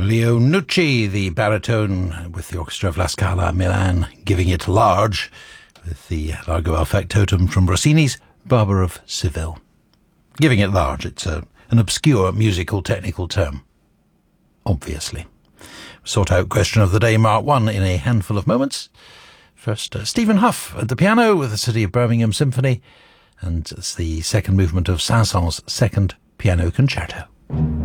Leo Nucci, the baritone with the Orchestra of La Scala Milan, giving it large with the Largo al Factotum from Rossini's Barber of Seville. Giving it large, it's an obscure musical technical term, obviously. Sort out question of the day, Mark 1, in a handful of moments. First, Stephen Huff at the piano with the City of Birmingham Symphony, and it's the second movement of Saint-Saëns' second piano concerto.